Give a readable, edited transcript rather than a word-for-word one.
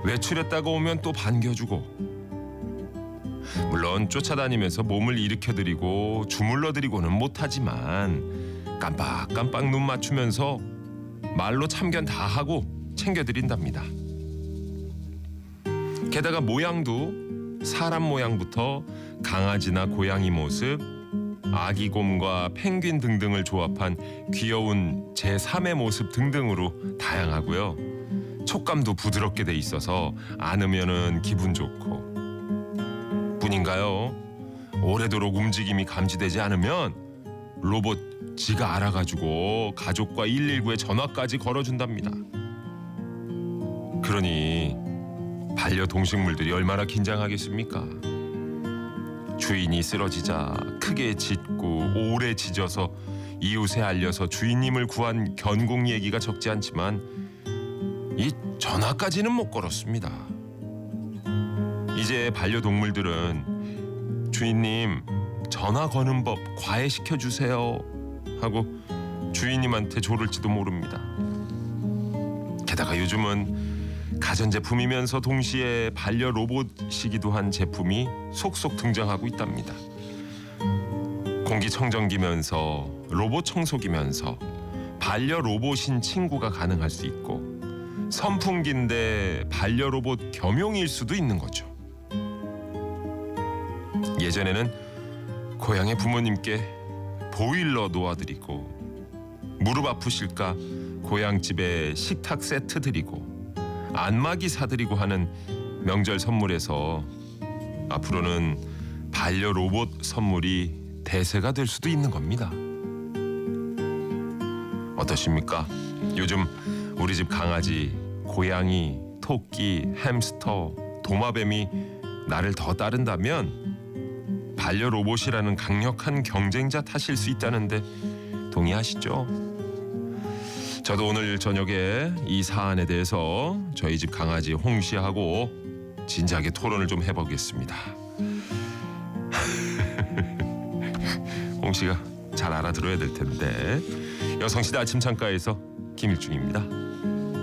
외출했다가 오면 또 반겨주고, 물론 쫓아다니면서 몸을 일으켜드리고 주물러드리고는 못하지만 깜빡깜빡 눈 맞추면서 말로 참견 다 하고 챙겨드린답니다. 게다가 모양도 사람 모양부터 강아지나 고양이 모습, 아기 곰과 펭귄 등등을 조합한 귀여운 제3의 모습 등등으로 다양하고요. 촉감도 부드럽게 돼 있어서 안으면은 기분 좋고, 뿐인가요? 오래도록 움직임이 감지되지 않으면 로봇 지가 알아가지고 가족과 119에 전화까지 걸어준답니다. 그러니 반려동식물들이 얼마나 긴장하겠습니까? 주인이 쓰러지자 크게 짖고 오래 짖어서 이웃에 알려서 주인님을 구한 견공 얘기가 적지 않지만 이 전화까지는 못 걸었습니다. 이제 반려동물들은 주인님 전화 거는 법 과외시켜 주세요 하고 주인님한테 조를지도 모릅니다. 게다가 요즘은 가전제품이면서 동시에 반려 로봇이기도 한 제품이 속속 등장하고 있답니다. 공기청정기면서 로봇 청소기면서 반려 로봇인 친구가 가능할 수 있고, 선풍기인데 반려 로봇 겸용일 수도 있는 거죠. 예전에는 고향의 부모님께 보일러 놓아드리고, 무릎 아프실까 고향집에 식탁 세트 드리고, 안마기 사드리고 하는 명절 선물에서 앞으로는 반려 로봇 선물이 대세가 될 수도 있는 겁니다. 어떠십니까? 요즘 우리 집 강아지, 고양이, 토끼, 햄스터, 도마뱀이 나를 더 따른다면 반려 로봇이라는 강력한 경쟁자 탓일 수 있다는데 동의하시죠? 저도 오늘 저녁에 이 사안에 대해서 저희 집 강아지 홍씨하고 진지하게 토론을 좀 해보겠습니다. 홍씨가 잘 알아들어야 될 텐데. 여성시대 아침 창가에서 김일중입니다.